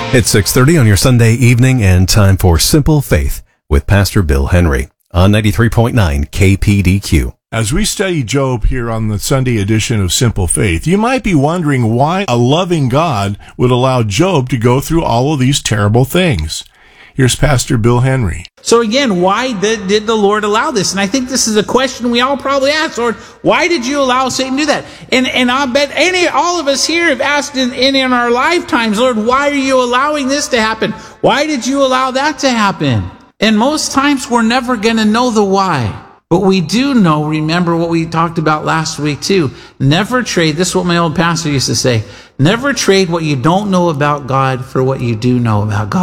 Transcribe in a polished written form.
It's 6:30 on your Sunday evening and time for Simple Faith with Pastor Bill Henry on 93.9 KPDQ. As we study Job here on the Sunday edition of Simple Faith, you might be wondering why a loving God would allow Job to go through all of these terrible things. Here's Pastor Bill Henry. So again, why did the Lord allow this? And I think this is a question we all probably ask, Lord, why did you allow Satan to do that? And I bet all of us here have asked in our lifetimes, Lord, why are you allowing this to happen? Why did you allow that to happen? And most times we're never going to know the why. But we do know, remember what we talked about last week too, never trade, this is what my old pastor used to say, never trade what you don't know about God for what you do know about God.